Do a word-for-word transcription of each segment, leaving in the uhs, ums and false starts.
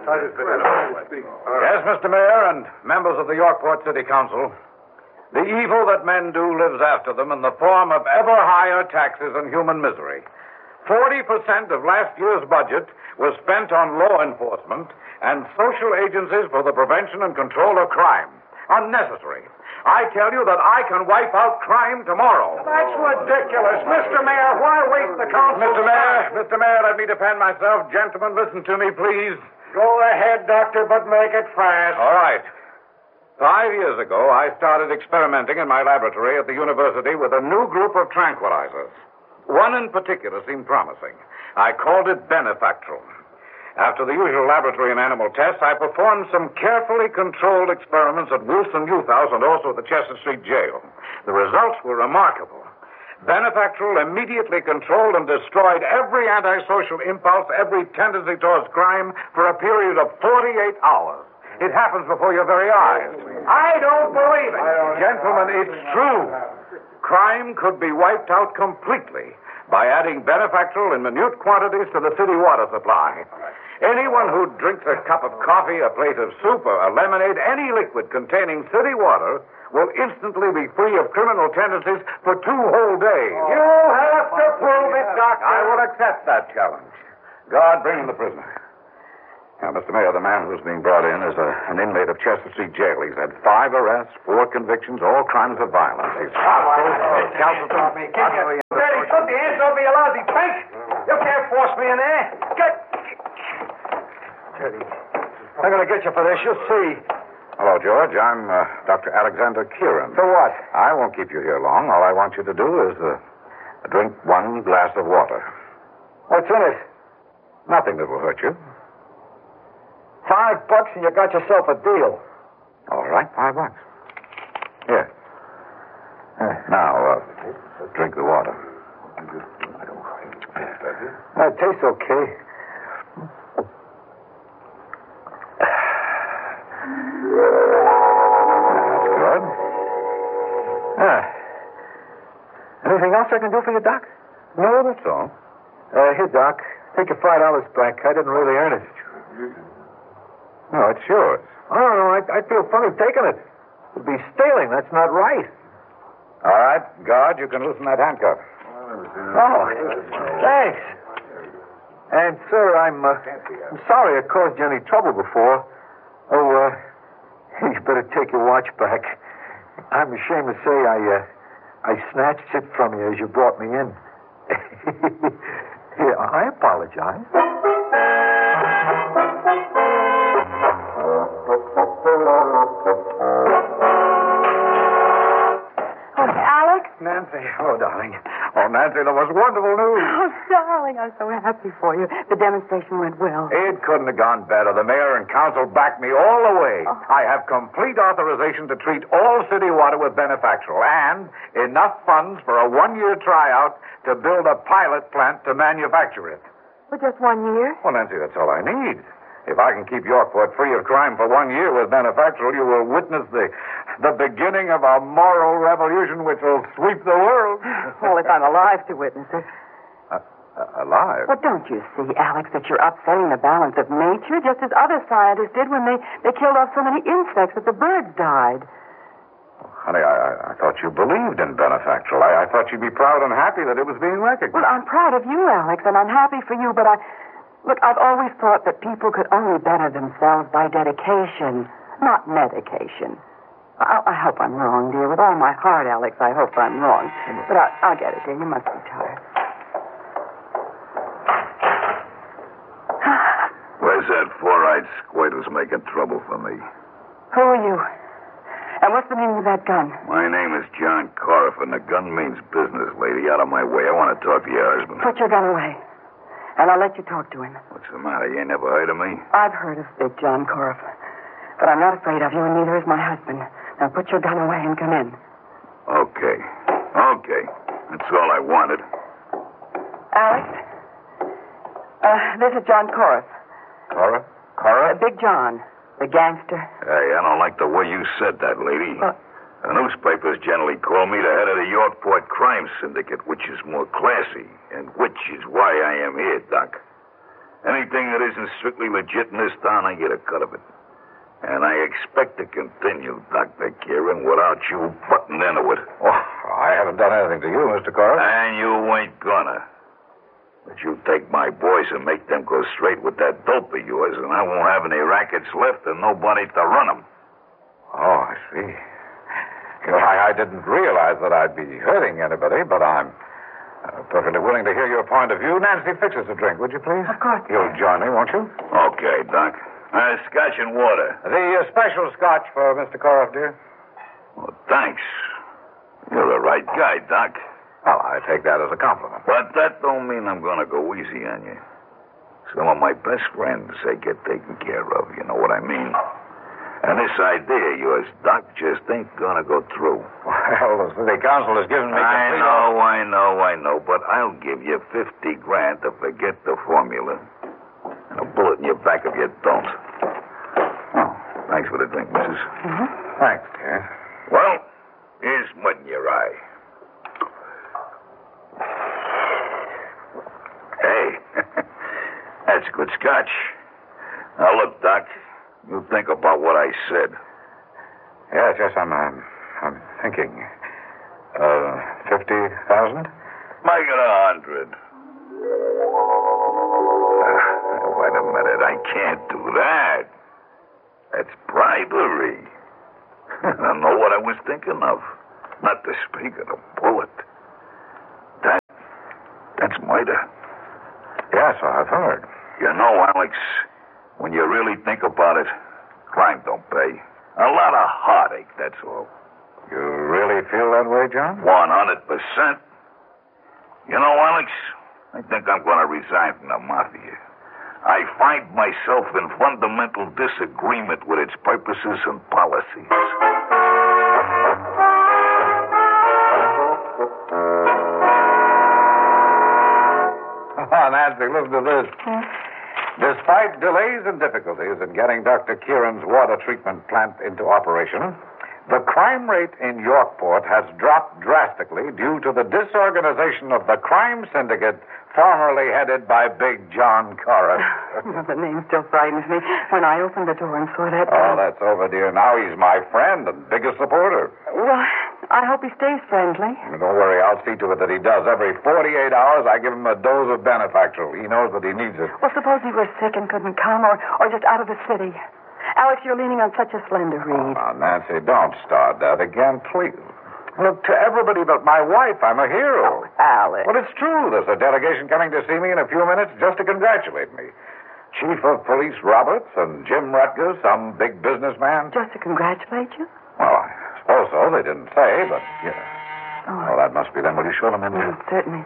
Yes, Mister Mayor and members of the Yorkport City Council. The evil that men do lives after them in the form of ever higher taxes and human misery. Forty percent of last year's budget was spent on law enforcement and social agencies for the prevention and control of crime. Unnecessary. I tell you that I can wipe out crime tomorrow. That's ridiculous. Mister Mayor, why waste the council? Mister Mayor, Mister Mayor, let me defend myself. Gentlemen, listen to me, please. Go ahead, Doctor, but make it fast. All right. Five years ago, I started experimenting in my laboratory at the university with a new group of tranquilizers. One in particular seemed promising. I called it Benefactral. After the usual laboratory and animal tests, I performed some carefully controlled experiments at Wilson Youth House and also at the Chester Street Jail. The results were remarkable. Benefactral immediately controlled and destroyed every antisocial impulse, every tendency towards crime for a period of forty-eight hours. It happens before your very eyes. I don't believe it. Gentlemen, it's true. Crime could be wiped out completely by adding Benefactral in minute quantities to the city water supply. Anyone who drinks a cup of coffee, a plate of soup, or a lemonade, any liquid containing city water, will instantly be free of criminal tendencies for two whole days. You have to prove it, Doctor. I will accept that challenge. Guard, bring in the prisoner. Now, Mister Mayor, the man who's being brought in is a, an inmate of Chester Street Jail. He's had five arrests, four convictions, all crimes of violence. He's Castleton. Steady, put the hands over your lousy pink. You can't force me in there. Get. Steady. I'm going to get you for this. You'll see. Hello, George. I'm uh, Doctor Alexander Kieran. For what? I won't keep you here long. All I want you to do is uh, drink one glass of water. What's in it? Nothing that will hurt you. Five bucks and you got yourself a deal. All right, five bucks. Here. Now, uh, drink the water. That tastes okay. That's good. Ah. Anything else I can do for you, Doc? No, that's all. Uh, here, Doc. Take your five dollars back. I didn't really earn it. No, it's yours. Oh, no, I, I feel funny taking it. It'd be stealing. That's not right. All right, guard, you can loosen that handcuff. Oh, thanks. And, sir, I'm, uh, I'm sorry I caused you any trouble before. Oh, uh, you better take your watch back. I'm ashamed to say I, uh, I snatched it from you as you brought me in. Here, I apologize. Nancy. Oh, darling. Oh, Nancy, that was wonderful news. Oh, darling, I'm so happy for you. The demonstration went well. It couldn't have gone better. The mayor and council backed me all the way. Oh. I have complete authorization to treat all city water with Benefactral and enough funds for a one-year tryout to build a pilot plant to manufacture it. For just one year? Well, Nancy, that's all I need. If I can keep Yorkport free of crime for one year with Benefactral, you will witness the the beginning of a moral revolution which will sweep the world. Well, if I'm alive to witness it. Uh, uh, alive? Well, don't you see, Alex, that you're upsetting the balance of nature, just as other scientists did when they, they killed off so many insects that the birds died? Oh, honey, I, I thought you believed in Benefactral. I, I thought you'd be proud and happy that it was being recognized. Well, I'm proud of you, Alex, and I'm happy for you, but I... Look, I've always thought that people could only better themselves by dedication, not medication. I, I hope I'm wrong, dear. With all my heart, Alex, I hope I'm wrong. But I, I'll get it, dear. You must be tired. Where's that four-eyed squid who's making trouble for me? Who are you? And what's the meaning of that gun? My name is John Coriff, and the gun means business, lady. Out of my way. I want to talk to your husband. Put your gun away. And I'll let you talk to him. What's the matter? You ain't never heard of me? I've heard of Big John Coriff. But I'm not afraid of you, and neither is my husband. Now put your gun away and come in. Okay. Okay. That's all I wanted. Alex? Uh, this is John Coriff. Cora? Cora? Uh, Big John, the gangster. Hey, I don't like the way you said that, lady. Uh, the newspapers generally call me the head of the Yorkport Crime Syndicate, which is more classy, and which is why I am here, Doc. Anything that isn't strictly legit in this town, I get a cut of it. And I expect to continue, Doctor Kieran, without you butting into it. Oh, I haven't done anything to you, Mister Corliss. And you ain't gonna. But you take my boys and make them go straight with that dope of yours, and I won't have any rackets left and nobody to run them. Oh, I see. You know, I, I didn't realize that I'd be hurting anybody, but I'm uh, perfectly willing to hear your point of view. Nancy, fix us a drink, would you please? Of course. You'll join me, won't you? Okay, Doc. Uh, scotch and water. The uh, special scotch for Mister Coroff, dear. Well, thanks. You're the right guy, Doc. Well, I take that as a compliment. But that don't mean I'm going to go easy on you. Some of my best friends, they get taken care of. You know what I mean? And this idea of yours, Doc, just ain't going to go through. Well, the city council has given me... I complete... know, I know, I know. But I'll give you fifty grand to forget the formula. And a bullet in your back if you don't. Oh, thanks for the drink, missus. Mm-hmm. Thanks, dear. Well, here's mud in your eye. Hey, that's good scotch. Now, look, Doc, you think about what I said. Yes, yes, I'm, I'm, I'm thinking. Uh, fifty thousand? Make it a hundred. Uh, wait a minute, I can't do that. That's bribery. I don't know what I was thinking of. Not to speak of the bullet. That, that's murder. Yes, I've heard. You know, Alex, when you really think about it, crime don't pay. A lot of heartache, that's all. You really feel that way, John? One hundred percent. You know, Alex, I think I'm going to resign from the Mafia. I find myself in fundamental disagreement with its purposes and policies. Oh, Nancy, listen to this. Hmm? Despite delays and difficulties in getting Doctor Kieran's water treatment plant into operation, the crime rate in Yorkport has dropped drastically due to the disorganization of the crime syndicate formerly headed by Big John Corriff. Well, the name still frightens me. When I opened the door and saw that... Oh, that's over, dear. Now he's my friend and biggest supporter. Well, I hope he stays friendly. Don't worry, I'll see to it that he does. Every forty-eight hours, I give him a dose of Benefactrol. He knows that he needs it. Well, suppose he was sick and couldn't come, or, or just out of the city. Alex, you're leaning on such a slender reed. Oh, now, Nancy, don't start that again, please. Look, to everybody but my wife, I'm a hero. Oh, Alex. Well, it's true. There's a delegation coming to see me in a few minutes just to congratulate me. Chief of Police Roberts and Jim Rutgers, some big businessman. Just to congratulate you? Well, I suppose so. They didn't say, but, yeah. Oh, Well, that must be them. Will you show them in mm, there? certainly.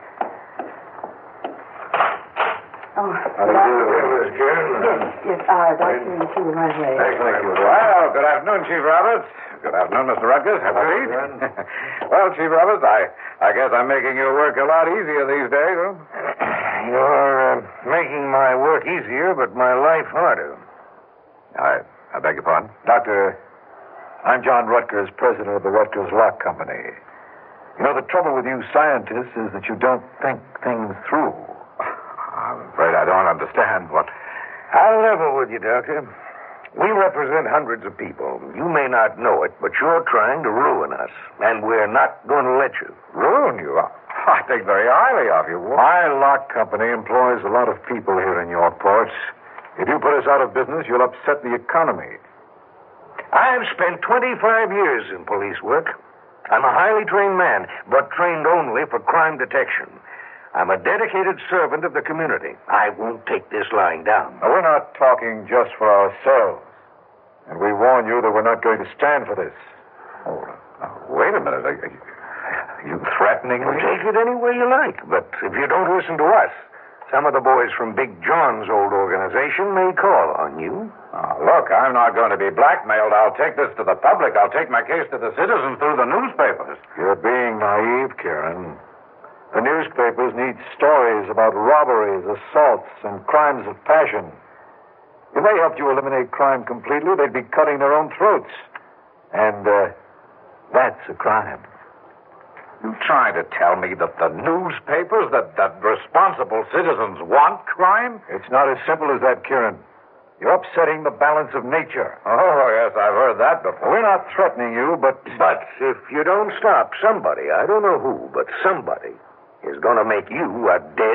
Oh, How do you do, Miss Kieran? Yes, yes, uh, Doctor and she were right away. Thank you. Well, good afternoon, Chief Roberts. Good afternoon, Mister Rutgers. Have a seat. Well, Chief Roberts, I, I guess I'm making your work a lot easier these days, huh? You're uh, making my work easier, but my life harder. I, I beg your pardon? Doctor, I'm John Rutgers, president of the Rutgers Lock Company. You know, the trouble with you scientists is that you don't think things through. I'm afraid I don't understand what... I'll level with you, Doctor. We represent hundreds of people. You may not know it, but you're trying to ruin us, and we're not going to let you. Ruin you? I think very highly of you. My lock company employs a lot of people here in Yorkport. If you put us out of business, you'll upset the economy. I've spent twenty-five years in police work. I'm a highly trained man, but trained only for crime detection. I'm a dedicated servant of the community. I won't take this lying down. Now, we're not talking just for ourselves. And we warn you that we're not going to stand for this. Oh, now, wait a minute. Are, are, you, are you threatening Well, me? take it any way you like, but if you don't listen to us, some of the boys from Big John's old organization may call on you. Oh, look, I'm not going to be blackmailed. I'll take this to the public. I'll take my case to the citizens through the newspapers. You're being naive, Kieran. The newspapers need stories about robberies, assaults, and crimes of passion. If they helped you eliminate crime completely, they'd be cutting their own throats. And uh, that's a crime. You trying to tell me that the newspapers, that, that responsible citizens want crime? It's not as simple as that, Kieran. You're upsetting the balance of nature. Oh, yes, I've heard that before. We're not threatening you, but... But if you don't stop, somebody, I don't know who, but somebody, is going to make you a dead